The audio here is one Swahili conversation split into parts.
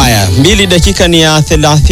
Haya, 2 dakika ni ya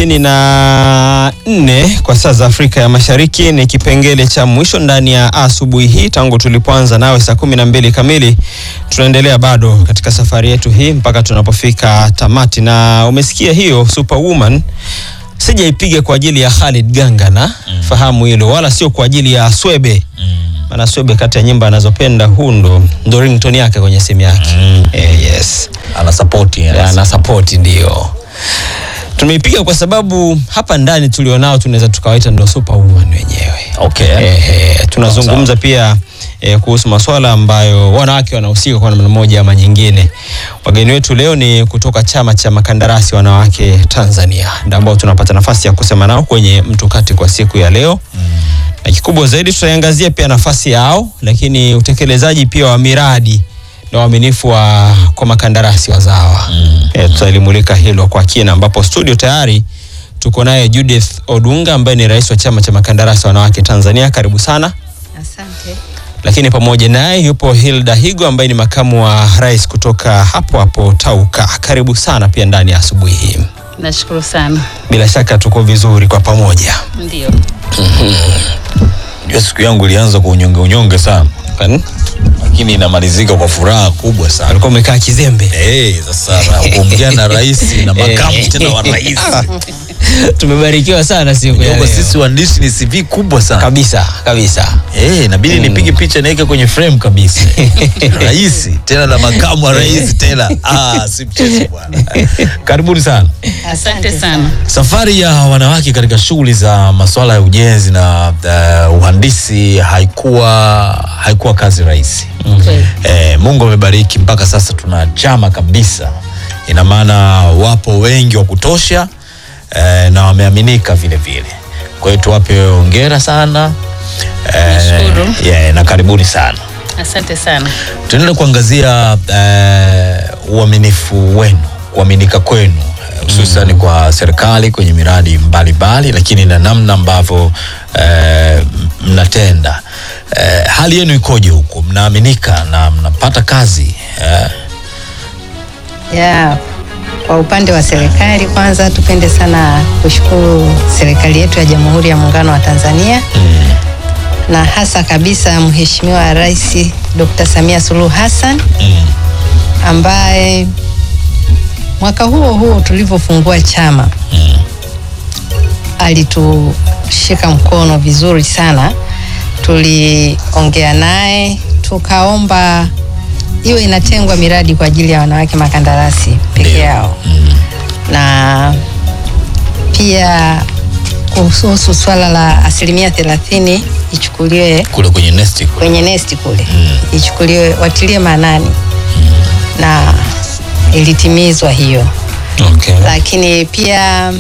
34 kwa saa za Afrika ya Mashariki. Ni kipengele cha mwisho ndani ya asubuhi hii tangu tulipoanza nawe saa 12 kamili. Tunaendelea bado katika safari yetu hii mpaka tunapofika tamati, na umesikia hiyo Superwoman sijaipiga kwa ajili ya Khalid Gangana, fahamu hilo, wala sio kwa ajili ya Swebe. Maana Swebe kati ya nyimbo anazopenda ndo ringtone yake kwenye simu yake. Yes. Ana support ndio. Tumeipiga kwa sababu hapa ndani tulionao tunaweza tukawaita ndo Superwoman wenyewe. Okay. Tunazungumza pia kuhusu masuala ambayo wanawake wanahusika kwa namna moja ama nyingine. Wageni wetu leo ni kutoka chama cha makandarasi wanawake Tanzania, ndio ambao tunapata nafasi ya kusema nao kwenye mtukati kwa siku ya leo. Na kikubwa zaidi tutaiangazia pia nafasi yao, lakini utekelezaji pia wa miradi na uaminifu kwa makandarasi wazawa. Tutalimulika hilo kwa kina, ambapo studio tayari tuko naye Judith Odunga ambaye ni rais wa chama cha makandarasi wanawake Tanzania. Karibu sana. Asante. Lakini pamoja naye yupo Hilda Higo ambaye ni makamu wa rais kutoka hapo Tauka. Karibu sana pia ndani ya asubuhi hii. Nashukuru sana. Bila shaka tuko vizuri kwa pamoja. Ndio. Siku yangu ilianza kwa unyonge sana. Lakini inamalizika kwa furaha kubwa sana. Alikuwa umekaa kizembe. Sasa kuongea na rais na makamu tena wa rais. Tumebarikiwa sana siku ya leo. Sisi waandishi ni CV kubwa sana. Kabisa. Inabidi nipige picha niweke kwenye frame kabisa. Rais tena na makamu wa rais tena. Si mchezo bwana. Karibuni sana. Asante sana. Safari ya wanawake katika shughuli za masuala ya ujenzi na uhandisi haikuwa kazi rahisi. Mungu amebariki mpaka sasa tuna chama kabisa. Ina maana wapo wengi wa kutosha na wameaminika vile vile. Kwa hiyo tuwape hongera sana. Nashukuru. Na karibuni sana. Asante sana. Tunaenda kuangazia uaminifu wenu, kuaminika kwenu hususan kwa serikali kwenye miradi mbalimbali, lakini na namna ambavyo mnatenda. Hali yenu ikoje huko? Mnaaminika na mnapata kazi? Kwa upande wa serikali, kwanza tupende sana kushukuru serikali yetu ya Jamhuri ya Muungano wa Tanzania. Na hasa kabisa Mheshimiwa Rais Dr. Samia Suluhu Hassan ambaye mwaka huo tulivyofungua chama alitushika mkono vizuri sana. Tuliongea naye tukaomba iwe inatengwa miradi kwa ajili ya wanawake makandarasi peke yao. Na pia kuhusu swala la 30% ichukuliwe kule kwenye nesti kule. Ichukuliwe, watilie maanani. Na ilitimizwa hiyo. Lakini pia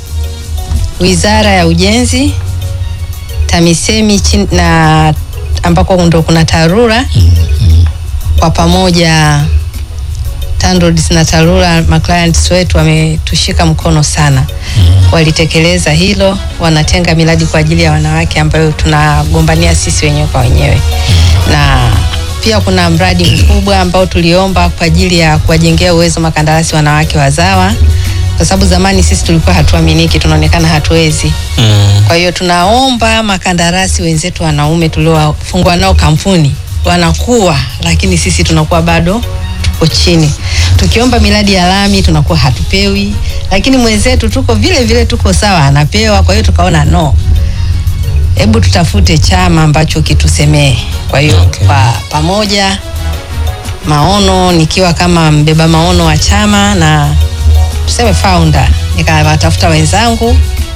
Wizara ya Ujenzi, TAMISEMI na ambako ndo kuna TARURA kwa pamoja, TANROADS na TARURA maclients wetu wametushika mkono sana. Walitekeleza hilo, wanatenga miradi kwa ajili ya wanawake ambayo tunagombania sisi wenyewe kwa wenyewe. Na pia kuna mradi mkubwa ambao tuliomba kwa ajili ya kuwajengea uwezo makandarasi wanawake wazawa, kwa sababu zamani sisi tulikuwa hatuaminiki, tunaonekana hatuwezi. Kwa hiyo tunaomba makandarasi wenzetu wanaume tuliowafungua nao kampuni wanakuwa, lakini sisi tunakuwa bado tuko chini. Tukiomba miradi ya lami tunakuwa hatupewi, lakini mwenzetu tuko vile tuko sawa, anapewa. Kwa hiyo tukaona hebu tutafute chama ambacho kitusemee. Kwa hiyo kwa pamoja maono, nikiwa kama mbeba maono wa chama na tuseme founder, nikawatafuta wenzangu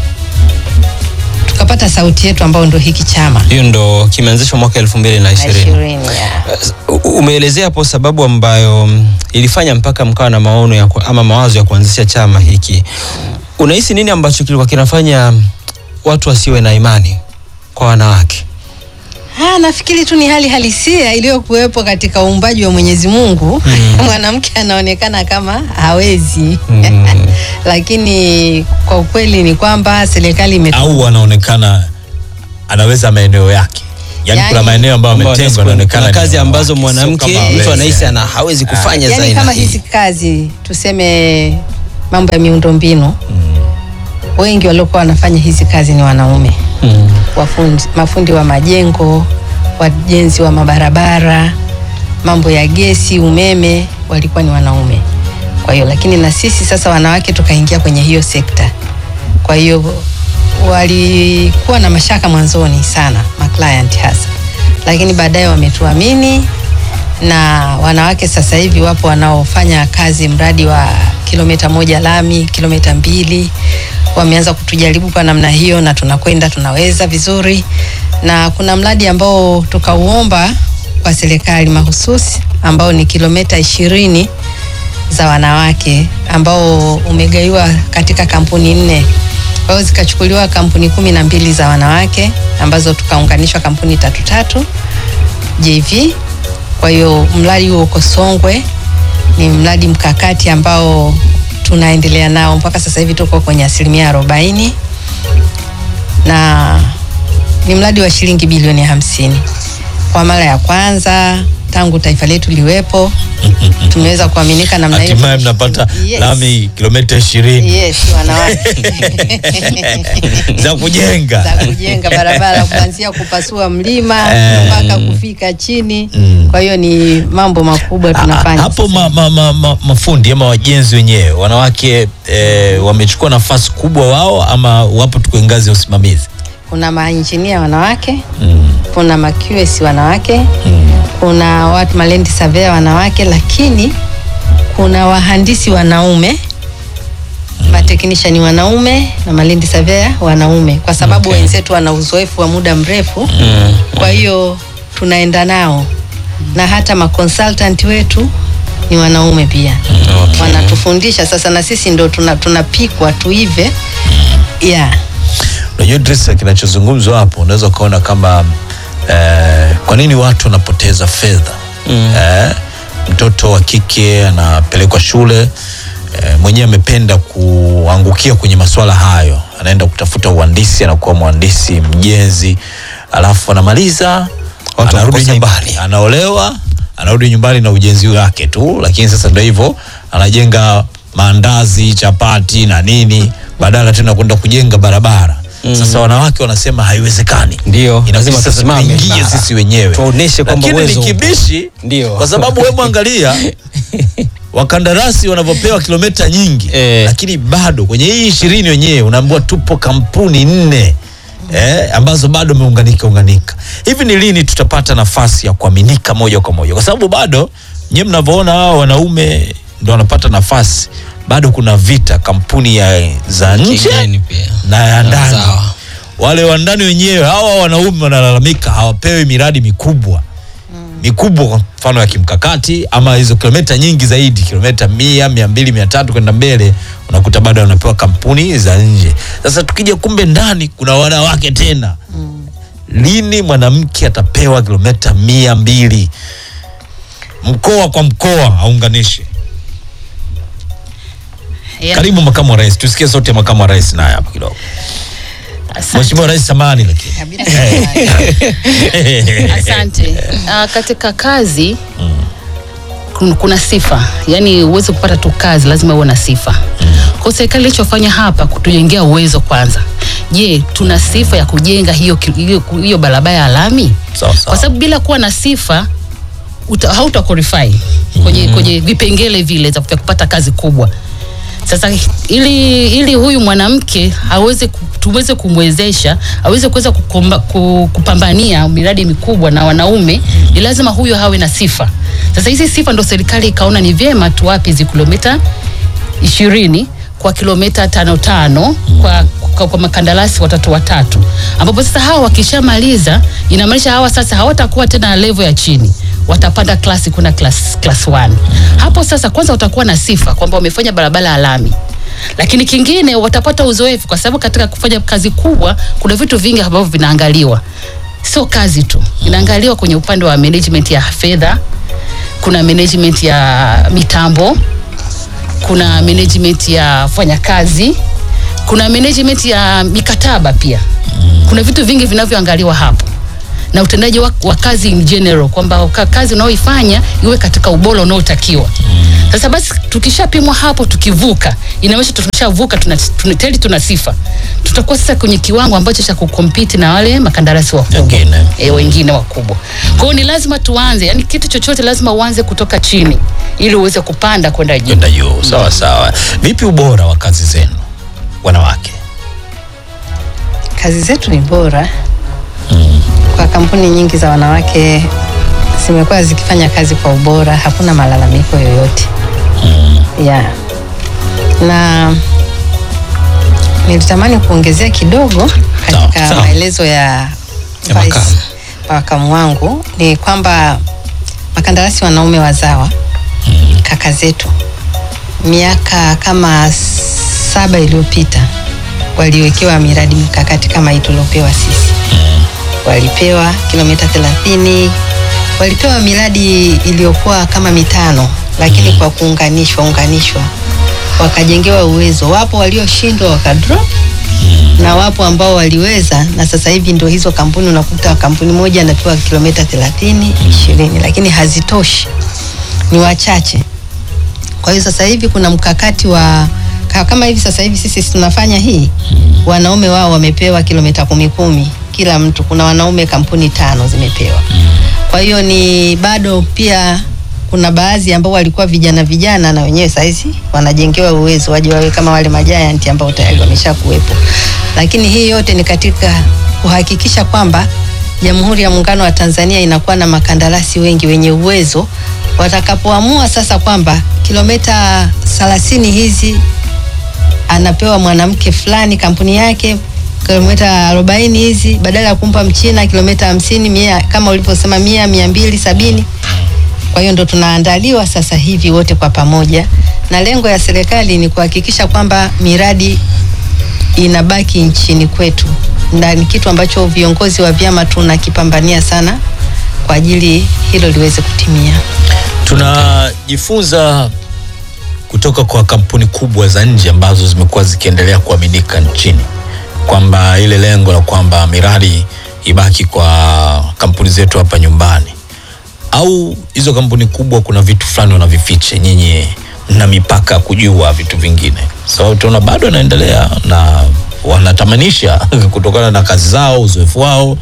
tukapata sauti yetu ambayo ndio hiki chama. Hiyo ndo kimeanzishwa mwaka 2020. Umeelezea hapo sababu ambayo ilifanya mpaka mkawa na maono ama mawazo ya kuanzisha chama hiki. Unahisi nini ambacho kilikuwa kinafanya watu wasiwe na imani kwa wanawake? Nafikiri tu ni hali halisia iliyokuwepo katika uumbaji wa Mwenyezi Mungu. Mwanamke anaonekana kama hawezi. Lakini kwa ukweli ni kwamba serikali au anaonekana anaweza maeneo yake. Yaani kuna maeneo ambayo ametengwa yanaonekana kazi ambazo mwanamke mtu anahisi hawezi kufanya zaidi. Yaani kama hizi kazi tuseme mambo ya miundombinu, wengi waliokuwa wanafanya hizi kazi ni wanaume. Mafundi wa majengo, wajenzi wa mabarabara, mambo ya gesi, umeme, walikuwa ni wanaume. Kwa hiyo lakini na sisi sasa wanawake tukaingia kwenye hiyo sekta. Kwa hiyo walikuwa na mashaka mwanzoni sana client hasa, lakini baadaye wametuamini, na wanawake sasa hivi wapo wanaofanya kazi mradi wa kilomita 1 lami, kilomita 2, wameanza kutujaribu kwa namna hiyo, na tunakwenda tunaweza vizuri. Na kuna mradi ambao tukauomba kwa serikali mahususi ambao ni kilomita 20 za wanawake, ambao umegaiwa katika kampuni 4. Kwa hiyo zikachukuliwa kampuni 12 za wanawake ambazo tukaunganishwa kampuni 3 JV. Kwa hiyo mradi huo uko Songwe, ni mradi mkakati ambao tunaendelea nao mpaka sasa hivi tuko kwenye 40%, na ni mradi wa shilingi bilioni 50. Kwa mara ya kwanza tangu taifa letu liwepo tumeweza kuaminika namna hiyo. Hatimaye mnapata lami kilomita 20. Yes, wanawake. za kujenga barabara kuanzia kupasua mlima mpaka kufika chini. Kwa hiyo ni mambo makubwa tunafanya. Hapo mafundi ama wajenzi wenyewe wanawake wamechukua nafasi kubwa wao, ama wapo tuko ngazi ya usimamizi? Kuna maengineer wanawake, kuna ma-QS wanawake, kuna watu land surveyor wanawake, lakini kuna wahandisi wanaume, ma-technician wanaume na ma-land surveyor wanaume, kwa sababu wenzetu wana uzoefu wa muda mrefu. Kwa hiyo tunaenda nao, na hata ma-consultant wetu ni wanaume pia. Wanatufundisha sasa, na sisi ndo tunapikwa tuive. Unajua Idrisa, kinachozungumzwa hapo unaweza kuona kama kwa nini watu wanapoteza fedha. Mtoto wa kike anapelekwa shule, mwenyewe amependa kuangukia kwenye masuala hayo, anaenda kutafuta uhandisi, anakuwa mhandisi mjenzi, alafu anamaliza, anarudi nyumbani, anaolewa, anarudi nyumbani na ujenzi wake tu. Lakini sasa ndio hivyo, anajenga maandazi, chapati na nini, badala tena kwenda kujenga barabara. Sasa wanawake wanasema haiwezekani. Ndio, lazima tusimame sisi wenyewe. Tuoneshe kwamba uwezo. Lakini ni kibishi. Ndio. Kwa sababu hebu angalia wakandarasi wanavyopewa kilomita nyingi, lakini bado kwenye hii 20 wenyewe unaambiwa tupo kampuni 4 ambazo bado umeunganika. Hivi ni lini tutapata nafasi ya kuaminika moja kwa moja? Kwa sababu bado nyewe mnavyoona hao wanaume ndio wanapata nafasi, bado kuna vita kampuni za nje na ya ndani. Wale wa ndani wenyewe hawa wanaume wanalalamika hawapewi miradi mikubwa. Kwa mfano ya kimkakati, ama hizo kilomita nyingi zaidi, kilomita 100, 200, 300 kwenda mbele, unakuta bado wanapewa kampuni za nje. Sasa tukija kumbe ndani kuna wanawake tena. Lini mwanamke atapewa kilomita 100, 200 mkoa kwa mkoa aunganishe? Karibu Makamu wa Rais, tusikie sote Makamu wa Rais naye hapo kidogo. Mheshimiwa Rais samani lakini. Asante. Katika kazi kuna sifa. Yaani uwezo kupata tu kazi lazima uwe na sifa. Kwa serikali ilichofanya hapa kutujengea uwezo kwanza. Je, tuna sifa ya kujenga hiyo barabara ya lami? Kwa sababu bila kuwa na sifa hauta qualify kwenye vipengele vile za kupata kazi kubwa. Sasa ili huyu mwanamke tuweze kumwezesha, aweze kuweza kupambania miradi mikubwa na wanaume, ni lazima huyo hawe na sifa. Sasa hizi sifa ndo serikali ikaona ni vyema tuwape hizi kilomita 20 kwa kilomita 5 kwa makandarasi watatu, ambapo sasa hawa wakishamaliza inamaanisha hawa sasa hawatakuwa tena level ya chini, watapanda klasi kuna class 1. Hapo sasa kwanza watakuwa na sifa kwamba wamefanya barabara ya lami. Lakini kingine watapata uzoefu, kwa sababu katika kufanya kazi kubwa kuna vitu vingi ambavyo vinaangaliwa. Sio kazi tu. Inaangaliwa kwenye upande wa management ya fedha, kuna management ya mitambo, kuna management ya wafanyakazi, kuna management ya mikataba pia. Kuna vitu vingi vinavyoangaliwa hapo. Na utendaji wa kazi in general, kwamba kazi unaoifanya iwe katika ubora unaotakiwa. Sasa basi tukishapimwa hapo tukivuka, inamaanisha tumeshavuka, tuna sifa. Tutakuwa sasa kwenye kiwango ambacho cha kukompiti na wale makandarasi wakubwa wengine wakubwa. Kwa hiyo ni lazima tuanze, yani kitu chochote lazima uanze kutoka chini ili uweze kupanda kwenda juu. Sawa sawa. Vipi ubora wa kazi zenu wanawake? Kazi zetu ni bora. Kwa kampuni nyingi za wanawake zimekuwa zikifanya kazi kwa ubora, hakuna malalamiko yoyote. Na nilitamani kuongezea kidogo katika maelezo ya makamu wangu, ni kwamba makandarasi wanaume wazawa, kaka zetu, miaka kama 7 iliyopita waliwekewa miradi mikakati kama hii tuliopewa sisi. Walipewa kilomita 30, walipewa miradi iliyokuwa kama 5, lakini kwa kuunganishwa wakajengewa uwezo. Wapo walioshindwa wakadrop, na wapo ambao waliweza, na sasa hivi ndio hizo kampuni unakuta kampuni moja anapewa kilomita 30, 20, lakini hazitoshi, ni wachache. Kwa hiyo sasa hivi kuna mkakati wa kama hivi sasa hivi sisi tunafanya hii, wanaume wao wamepewa kilomita 10 kila mtu. Kuna wanaume kampuni 5 zimepewa. Kwa hiyo ni bado pia kuna baadhi ambao walikuwa vijana na wenyewe saizi wanajengewa uwezo waje wawe kama wale majiant ambao tayari wameshakuwepo. Lakini hii yote ni katika kuhakikisha kwamba Jamhuri ya Muungano wa Tanzania inakuwa na makandarasi wengi wenye uwezo, watakapoamua sasa kwamba kilomita 30 hizi anapewa mwanamke fulani kampuni yake, kilomita 40 hizi badala ya kumpa mchina kilomita 50, 100 kama ulivyosema 100, 270. Kwa hiyo ndo tunaandaliwa sasa hivi wote kwa pamoja, na lengo ya serikali ni kuhakikisha kwamba miradi inabaki nchini kwetu, na ni kitu ambacho viongozi wa vyama tunakipambania sana kwa ajili hilo liweze kutimia. Tunajifunza kutoka kwa kampuni kubwa za nje ambazo zimekuwa zikiendelea kuaminika nchini, kwamba ile lengo la kwamba miradi ibaki kwa kampuni zetu hapa nyumbani, au hizo kampuni kubwa kuna vitu fulani wanavifiche, nyinyi mna mipaka kujua vitu vingine? So tunaona bado wanaendelea na wanatamanisha kutokana na kazi zao, uzoefu wao.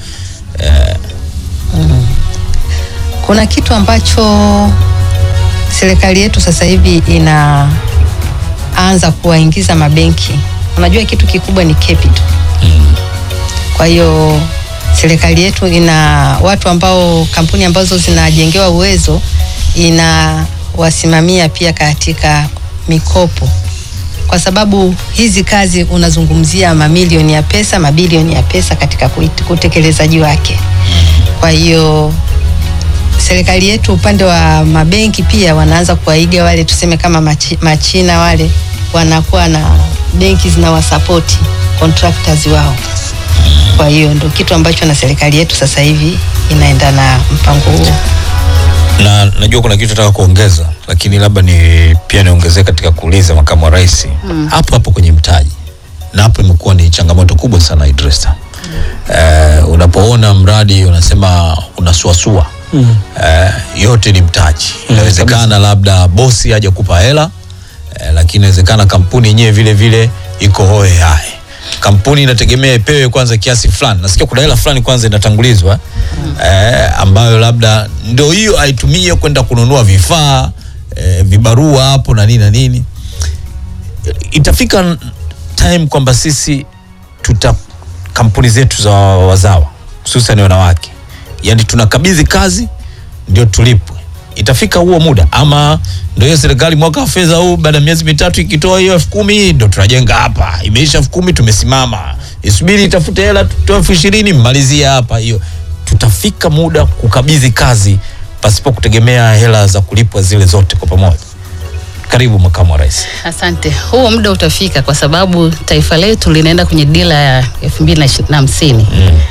Kuna kitu ambacho serikali yetu sasa hivi inaanza kuwaingiza mabenki. Unajua kitu kikubwa ni capital. Kwa hiyo serikali yetu ina watu ambao, kampuni ambazo zinajengewa uwezo, inawasimamia pia katika mikopo, kwa sababu hizi kazi unazungumzia mamilioni ya pesa, mabilioni ya pesa katika kutekelezaji wake. Kwa hiyo serikali yetu upande wa mabenki pia wanaanza kuwaiga wale, tuseme kama Machina wale, wanakuwa na benki zinawasapoti contractors wao. Kwa hiyo ndio kitu ambacho na serikali yetu sasa hivi inaenda na mpango huo. Na najua kuna kitu nataka kuongeza, lakini labda pia niongezee katika kuuliza makamu wa rais hapo kwenye mtaji, na hapo imekuwa ni changamoto kubwa sana Idrisa. Unapoona mradi unasema unasuasua, yote ni mtaji. Inawezekana labda bosi haja kupa hela, lakini inawezekana kampuni yenyewe vile iko hoe hai. Kampuni inategemea ipewe kwanza kiasi fulani. Nasikia kuna hela fulani kwanza inatangulizwa, ambayo labda ndio hiyo aitumie kwenda kununua vifaa, vibarua hapo na nini. Itafika time kwamba sisi kampuni zetu za wazawa, hususan wanawake, yani tunakabidhi kazi ndio tulipwe. Itafika huo muda, ama ndio hiyo serikali mwaka wa fedha huu baada ya miezi 3 ikitoa hiyo 10,000 ndio tunajenga hapa, imeisha 10,000 tumesimama, isubiri itafute hela tutoe 20,000 mmalizia hapa. Hiyo tutafika muda kukabidhi kazi pasipo kutegemea hela za kulipwa zile zote kwa pamoja. Karibu makamu wa rais. Asante. Huo muda utafika kwa sababu taifa letu linaenda kwenye dira ya 2050.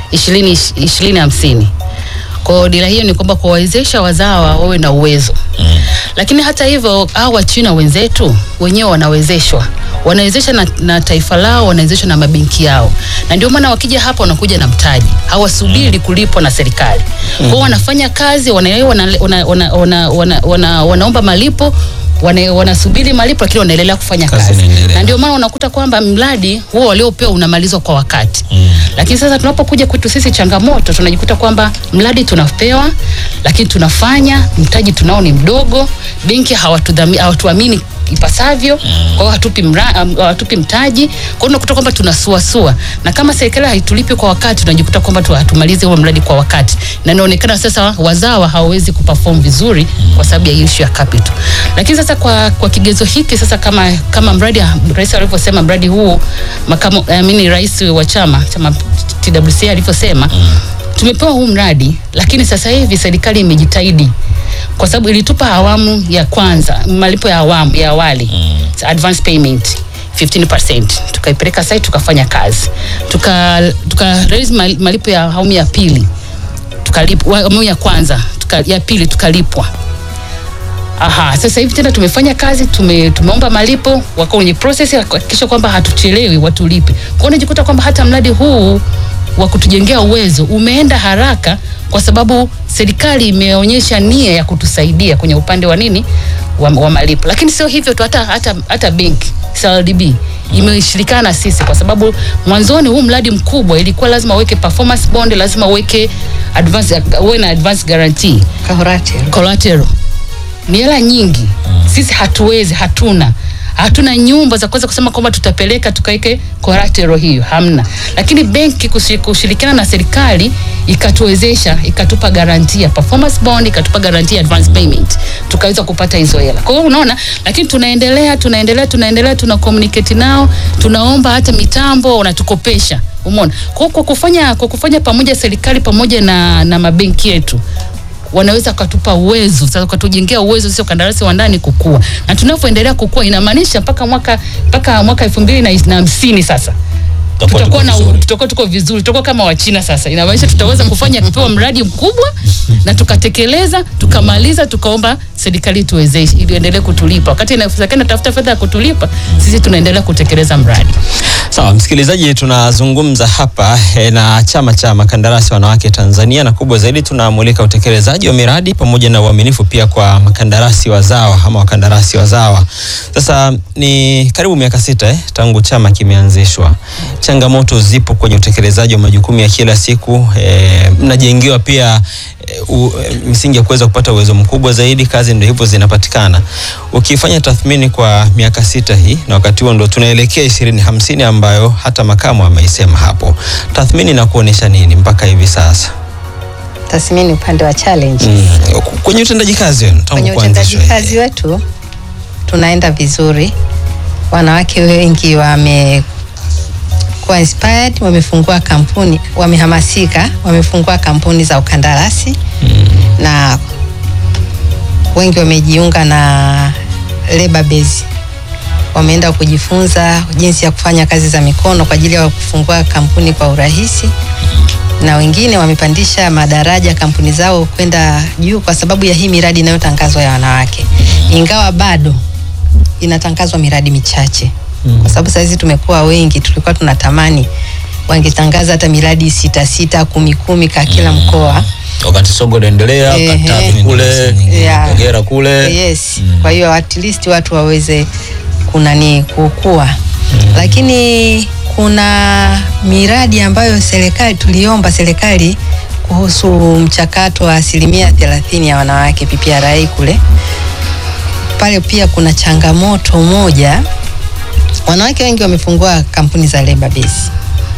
2050. Kwa dira hiyo ni kwamba kuwawezesha wazawa wawe na uwezo. Lakini hata hivyo hawa China wenzetu wenyewe wanawezesha na taifa lao, wanawezesha na mabenki yao. Na ndio maana wakija hapa wanakuja na mtaji. Hawasubiri kulipwa na serikali. Kwa wanafanya kazi, wanaomba malipo, wanasubiri malipo, lakini wanaendelea kufanya kazi. Na ndio maana unakuta kwamba mradi huo waliopewa unamalizwa kwa wakati. Lakini sasa tunapokuja kwetu sisi changamoto, tunajikuta kwamba mradi tunapewa, lakini tunafanya, mtaji tunao ni mdogo, benki hawatuamini ipasavyo, kwa hatupi mtaji, kwa unakuta kwamba tunasuasua, na kama serikali haitulipi kwa wakati tunajikuta kwamba hatumalizi huo mradi kwa wakati, na inaonekana sasa wazawa hawawezi kuperform vizuri kwa sababu ya issue ya capital. Lakini sasa kwa kigezo hiki sasa, kama mradi rais alivyosema, mradi huu rais wa chama TWC alivyosema, tumepewa huu mradi, lakini sasa hivi serikali imejitahidi kwa sababu ilitupa awamu ya kwanza, malipo ya awamu ya awali, advance payment 15%, tukaipeleka site tukafanya kazi, tuka raise malipo ya awamu ya pili, tukalipwa awamu ya kwanza, ya pili tukalipwa. Sasa hivi tena tumefanya kazi, tumeomba malipo, wako kwenye process ya kuhakikisha kwamba hatuchelewi watulipe. Kwa hiyo unajikuta kwamba hata mradi huu wa kutujengea uwezo umeenda haraka kwa sababu serikali imeonyesha nia ya kutusaidia kwenye upande wa wa malipo. Lakini sio hivyo tu, hata benki CRDB imeshirikana na sisi, kwa sababu mwanzoni huu mradi mkubwa ilikuwa lazima uweke performance bond, lazima uweke advance guarantee, collateral. Ni hela nyingi. Sisi hatuna nyumba za kuweza kusema kwamba tutapeleka tukaweke collateral hiyo, hamna. Lakini benki kushirikiana na serikali ikatuwezesha, ikatupa garantia performance bond, ikatupa garantia advance payment, tukaweza kupata hizo hela. Kwa hiyo unaona, lakini tunaendelea tuna communicate nao, tunaomba hata mitambo wanatukopesha, umeona. Kwa kufanya pamoja serikali pamoja na mabenki yetu, wanaweza kutupa uwezo, sasa kutujengea uwezo sio kandarasi wa ndani kukua. Na tunapoendelea kukua inamaanisha mpaka mwaka 2050 sasa tutakuwa tuko vizuri, tutakuwa kama wa China sasa. Inamaanisha tutaweza kupewa mradi mkubwa na tukatekeleza, tukamaliza, tukaomba serikali tuwezeshe ili endelee kutulipa. Wakati inawezekana tafuta fedha ya kutulipa, sisi tunaendelea kutekeleza mradi. Sawa, msikilizaji, tunazungumza hapa na chama cha makandarasi wanawake Tanzania, na kubwa zaidi tunamulika utekelezaji wa miradi pamoja na uaminifu pia kwa makandarasi wazawa ama wakandarasi wazawa. Sasa ni karibu miaka 6 tangu chama kimeanzishwa. Changamoto zipo kwenye utekelezaji wa majukumu ya kila siku, mnajengewa pia msingi ya kuweza kupata uwezo mkubwa zaidi, kazi ndio hivyo zinapatikana. Ukifanya tathmini kwa miaka 6 hii, na wakati huo ndo tunaelekea 2050 ambayo hata makamu ameisema hapo, tathmini na kuonesha nini mpaka hivi sasa? Tathmini upande wa challenge. Kwenye utendaji kazi wenu, kwenye utendaji kazi wetu tunaenda vizuri. Wanawake wengi wamekuwa inspired, wamefungua kampuni, wamehamasika, wamefungua kampuni za ukandarasi, na wengi wamejiunga na labor base, wameenda kujifunza jinsi ya kufanya kazi za mikono kwa ajili ya kufungua kampuni kwa urahisi, na wengine wamepandisha madaraja kampuni zao kwenda juu kwa sababu ya hii miradi inayotangazwa ya wanawake. Ingawa bado inatangazwa miradi michache, kwa sababu sasa hizi tumekuwa wengi, tulikuwa tunatamani wangetangaza hata miradi 6 10 kwa kila mkoa. Wakati Songwe inaendelea, Katavi kule, Kagera kule. Yes. Kwa hiyo at least watu waweze kukua. Lakini kuna miradi ambayo tuliomba serikali kuhusu mchakato wa 30% ya wanawake PPRA kule. Pale pia kuna changamoto moja. Wanawake wengi wamefungua kampuni za labor base,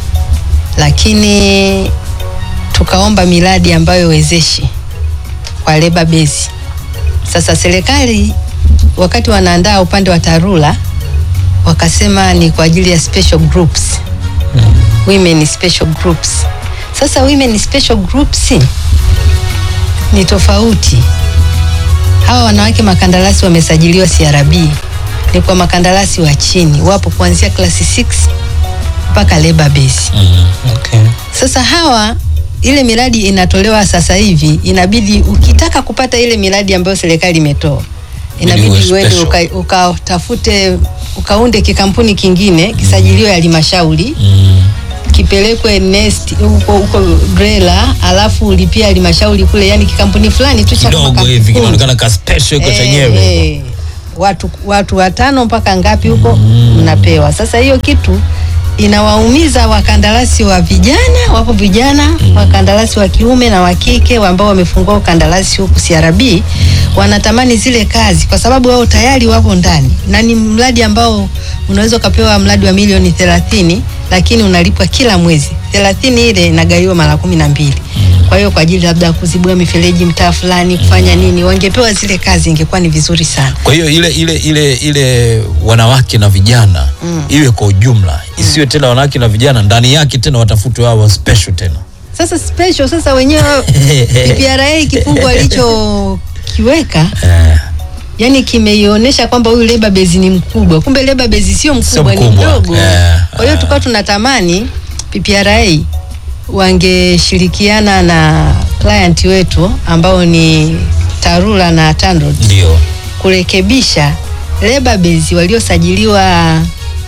lakini tukaomba miradi ambayo wezeshi kwa labor base. Sasa serikali wakati wanaandaa upande wa TARURA wakasema ni kwa ajili ya special groups, women special groups. Sasa women special groups ni tofauti. Hawa wanawake makandarasi wamesajiliwa CRB, ni kwa makandarasi wa chini, wapo kuanzia klasi 6 mpaka labor base. Okay. Sasa hawa, ile miradi inatolewa sasa hivi, inabidi ukitaka kupata ile miradi ambayo serikali imetoa, inabidi uende ukatafute, ukaunde kikampuni kingine kisajiliwe halmashauri, kipelekwe nest huko Grela, alafu ulipia halmashauri kule, yani kikampuni fulani tu cha kidogo hivi kinaonekana ka special kwa chenyewe. watu 5 mpaka ngapi huko mnapewa. Sasa hiyo kitu inawaumiza wakandarasi wa vijana, wapo vijana wakandarasi wa kiume na wa kike ambao wamefungua ukandarasi huku CRB, wanatamani zile kazi kwa sababu wao tayari wapo ndani, na ni mradi ambao unaweza ukapewa mradi wa milioni 30 lakini unalipwa kila mwezi 30, ile inagaiwa mara 12. Kwa hiyo kwa ajili labda kuzibua mifereji mtaa fulani, kufanya nini, wangepewa zile kazi, ingekuwa ni vizuri sana. Kwa hiyo ile wanawake na vijana iwe kwa ujumla, isiwe tena wanawake na vijana ndani yake tena watafutwe wao special tena. Sasa special sasa wenyewe PPRA kifungu alichokiweka yani kimeionyesha kwamba huyu labor base ni mkubwa, kumbe labor base sio mkubwa, ni mdogo. Kwa hiyo tukao tunatamani PPRA wangeshirikiana na client wetu ambao ni TARURA na TANROADS, ndio kurekebisha labor base waliosajiliwa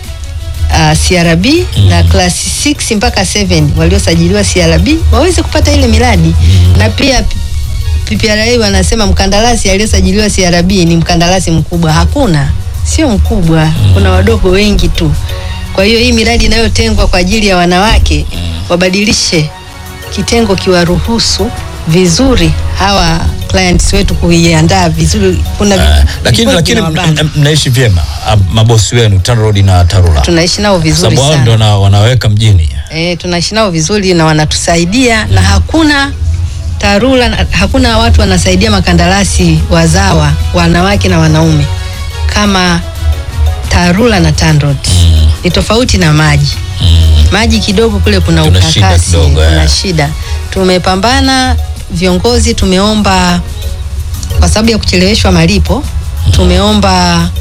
CRB na class 6 mpaka 7 waliosajiliwa CRB waweze kupata ile miradi. Na pia PPRA wanasema mkandarasi aliyesajiliwa CRB ni mkandarasi mkubwa. Hakuna, sio mkubwa, kuna wadogo wengi tu. Kwa hiyo hii miradi inayotengwa kwa ajili ya wanawake wabadilishe kitengo kiwaruhusu vizuri hawa clients wetu kuiandaa vizuri. Kuna lakini mnaishi vyema mabosi wenu TANROADS na TARURA? Tunaishi nao vizuri sana. Sababu ndio wanaweka mjini. Tunaishi nao vizuri na wanatusaidia na hakuna TARURA, hakuna watu wanasaidia makandarasi wazawa wanawake na wanaume kama TARURA na TANROADS. Ni tofauti na maji. Maji kidogo kule kuna ukakasi, kuna shida. Tumepambana, viongozi tumeomba, kwa sababu ya kucheleweshwa malipo, tumeomba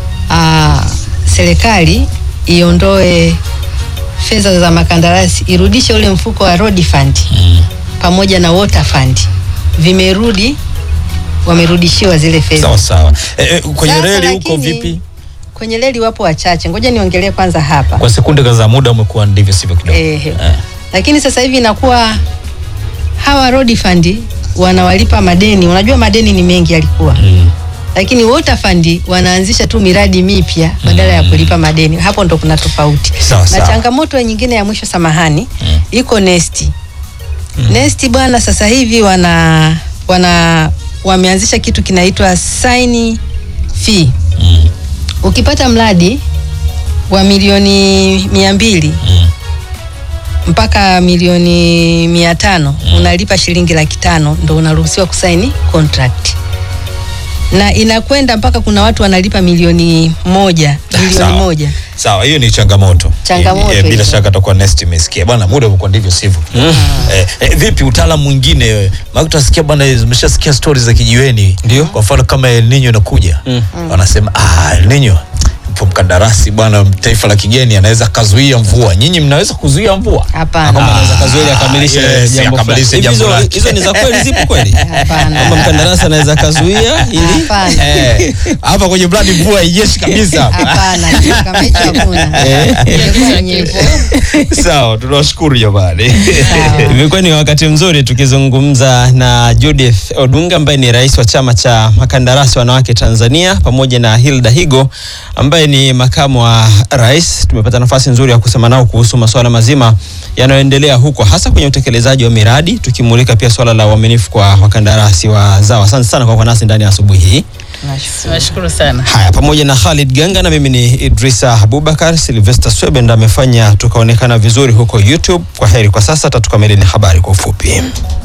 serikali iondoe fedha za makandarasi, irudishe ule mfuko wa road fund pamoja na water fund. Vimerudi, wamerudishiwa zile fedha. Sawa sawa. Kwenye reli huko vipi? Kwenye reli wapo wachache. Ngoja niongelee kwanza hapa. Kwa sekunde za muda umekuwa ndivyo sivyo kidogo. Lakini sasa hivi inakuwa hawa road fund wanawalipa madeni. Unajua madeni ni mengi yalikuwa. Lakini water fund wanaanzisha tu miradi mipya badala ya kulipa madeni. Hapo ndo kuna tofauti. Na changamoto nyingine ya mwisho, samahani, iko NEST. NEST bwana, sasa hivi wameanzisha kitu kinaitwa sign fee. Ukipata mradi wa milioni 200 mpaka milioni 500 unalipa shilingi 500 ndo unaruhusiwa kusaini contract. Na inakwenda mpaka kuna watu wanalipa milioni 1. Sawa, hiyo ni changamoto. Bila shaka atakuwa NEST imesikia. Bwana, muda umekuwa ndivyo sivyo. Vipi utaalamu mwingine? Maana utasikia bwana, umeshasikia stories za kijiweni. Kwa mfano kama El Nino inakuja. Wanasema El Nino mkandarasi bwana, taifa la kigeni anaweza kazuia mvua. Nyinyi mnaweza kuzuia mvua? Hapana. Kama anaweza kazuia akamilishe jambo fulani. Hizo ni za kweli, zipo kweli? Hapana. Kama mkandarasi anaweza kazuia ili hapa kwenye mradi mvua ijeshi kabisa. Hapana, kama hicho hakuna. Sawa, tunawashukuru jamani. Imekuwa ni wakati mzuri tukizungumza na Judith Odunga ambaye ni rais wa chama cha makandarasi wanawake Tanzania, pamoja na Hilda Higo ambaye ni makamu wa rais. Tumepata nafasi nzuri ya kusema nao kuhusu masuala mazima yanayoendelea huko, hasa kwenye utekelezaji wa miradi, tukimulika pia swala la uaminifu kwa wakandarasi wazawa. Asante sana kwa kuwa nasi ndani ya asubuhi hii. Tunashukuru sana. Haya, pamoja na Khalid Ganga na mimi ni Idrisa Abubakar. Sylvester Swebenda amefanya tukaonekana vizuri huko YouTube. Kwa heri kwa sasa, tatukamili ni habari kwa ufupi.